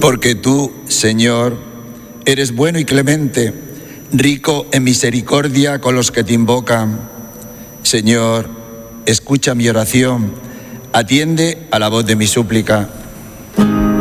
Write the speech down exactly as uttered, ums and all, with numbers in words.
Porque tú, Señor, eres bueno y clemente, rico en misericordia con los que te invocan. Señor, escucha mi oración, atiende a la voz de mi súplica.